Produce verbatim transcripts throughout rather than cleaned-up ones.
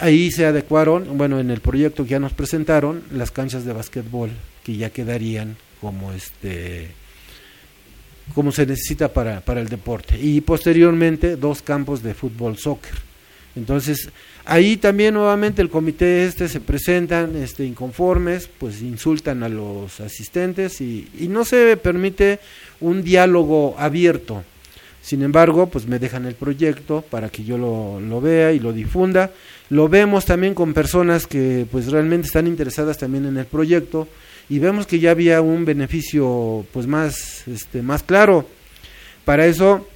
ahí se adecuaron, bueno, en el proyecto que ya nos presentaron, las canchas de básquetbol, que ya quedarían como este como se necesita para, para el deporte, y posteriormente dos campos de fútbol soccer. Entonces ahí también nuevamente el comité este se presentan este inconformes, pues insultan a los asistentes y, y no se permite un diálogo abierto. Sin embargo, pues me dejan el proyecto para que yo lo, lo vea y lo difunda. Lo vemos también con personas que pues realmente están interesadas también en el proyecto, y vemos que ya había un beneficio pues más este más claro. Para eso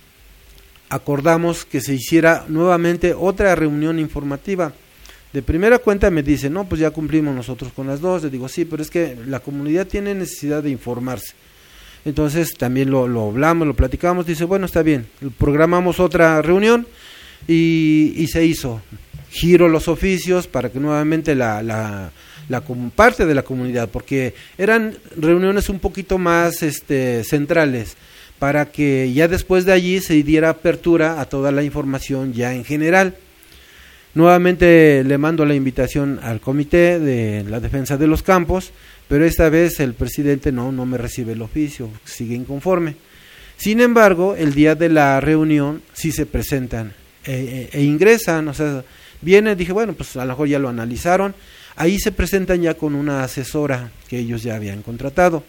acordamos que se hiciera nuevamente otra reunión informativa. De primera cuenta me dicen, no, pues ya cumplimos nosotros con las dos. Le digo, sí, pero es que la comunidad tiene necesidad de informarse. Entonces también lo, lo hablamos, lo platicamos. Dice, bueno, está bien, programamos otra reunión y, y se hizo. Giro los oficios para que nuevamente la, la, la parte de la comunidad, porque eran reuniones un poquito más este, centrales, para que ya después de allí se diera apertura a toda la información ya en general. Nuevamente le mando la invitación al comité de la defensa de los campos, pero esta vez el presidente no, no me recibe el oficio, sigue inconforme. Sin embargo, el día de la reunión sí se presentan e, e, e ingresan, o sea, viene, dije, bueno, pues a lo mejor ya lo analizaron, ahí se presentan ya con una asesora que ellos ya habían contratado.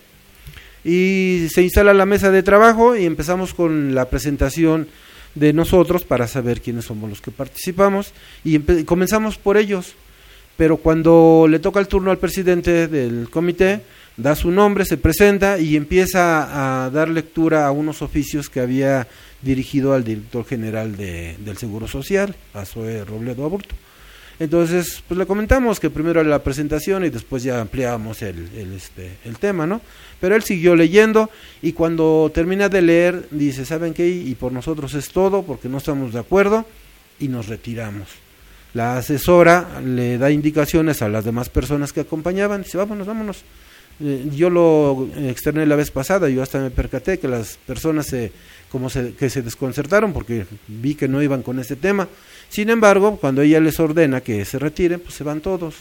Y se instala la mesa de trabajo y empezamos con la presentación de nosotros para saber quiénes somos los que participamos, y empe- comenzamos por ellos, pero cuando le toca el turno al presidente del comité, da su nombre, se presenta y empieza a dar lectura a unos oficios que había dirigido al director general de, del Seguro Social, a Zoe Robledo Aburto. Entonces, pues le comentamos que primero era la presentación y después ya ampliábamos el, el, este, el tema, ¿no? Pero él siguió leyendo, y cuando termina de leer dice, ¿saben qué? Y por nosotros es todo, porque no estamos de acuerdo, y nos retiramos. La asesora le da indicaciones a las demás personas que acompañaban, dice, vámonos, vámonos. Eh, yo lo externé la vez pasada, yo hasta me percaté que las personas se, como se, que se desconcertaron porque vi que no iban con ese tema. Sin embargo, cuando ella les ordena que se retiren, pues se van todos.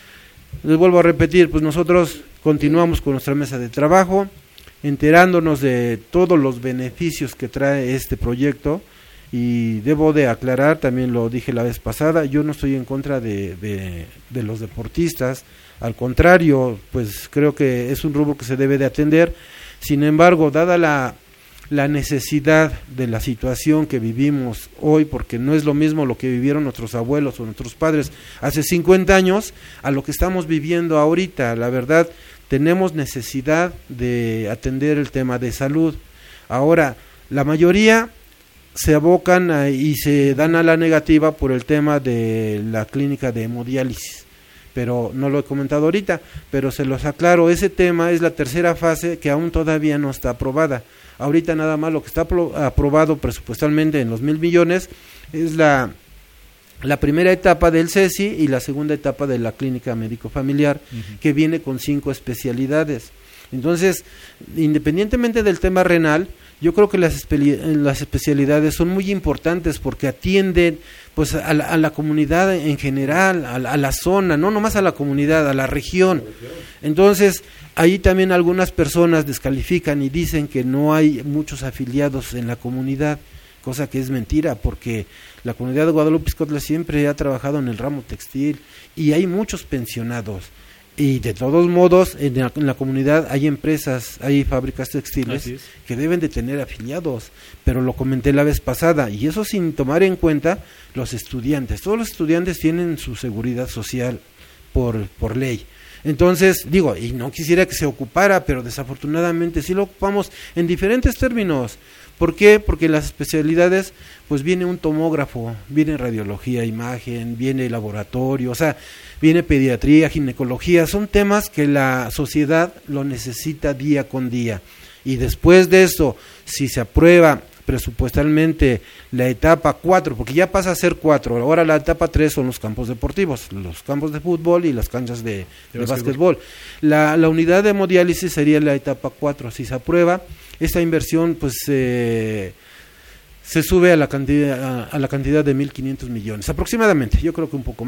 Les vuelvo a repetir, pues nosotros continuamos con nuestra mesa de trabajo, enterándonos de todos los beneficios que trae este proyecto, y debo de aclarar, también lo dije la vez pasada, yo no estoy en contra de, de, de los deportistas, al contrario, pues creo que es un rubro que se debe de atender. Sin embargo, dada la la necesidad de la situación que vivimos hoy, porque no es lo mismo lo que vivieron nuestros abuelos o nuestros padres hace cincuenta años a lo que estamos viviendo ahorita. La verdad, tenemos necesidad de atender el tema de salud. Ahora, la mayoría se abocan a, y se dan a la negativa por el tema de la clínica de hemodiálisis, pero no lo he comentado ahorita, pero se los aclaro, ese tema es la tercera fase que aún todavía no está aprobada. Ahorita nada más lo que está aprobado presupuestalmente en los mil millones es la, la primera etapa del C E S I y la segunda etapa de la clínica médico-familiar, uh-huh, que viene con cinco especialidades. Entonces, independientemente del tema renal, yo creo que las, las especialidades son muy importantes porque atienden pues a la, a la comunidad en general, a la, a la zona, no nomás a la comunidad, a la región. Entonces, ahí también algunas personas descalifican y dicen que no hay muchos afiliados en la comunidad, cosa que es mentira, porque la comunidad de Guadalupe-Izcotla siempre ha trabajado en el ramo textil y hay muchos pensionados. Y de todos modos, en la, en la comunidad hay empresas, hay fábricas textiles que deben de tener afiliados, pero lo comenté la vez pasada, y eso sin tomar en cuenta los estudiantes. Todos los estudiantes tienen su seguridad social por, por ley. Entonces, digo, y no quisiera que se ocupara, pero desafortunadamente sí lo ocupamos en diferentes términos. ¿Por qué? Porque en las especialidades, pues viene un tomógrafo, viene radiología, imagen, viene laboratorio, o sea, viene pediatría, ginecología, son temas que la sociedad lo necesita día con día. Y después de eso, si se aprueba presupuestalmente la etapa cuatro, porque ya pasa a ser cuatro, ahora la etapa tres son los campos deportivos, los campos de fútbol y las canchas de, de, de básquetbol. La, la unidad de hemodiálisis sería la etapa cuatro, si se aprueba, esta inversión pues eh, se sube a la cantidad, a, a la cantidad de mil quinientos millones, aproximadamente, yo creo que un poco más.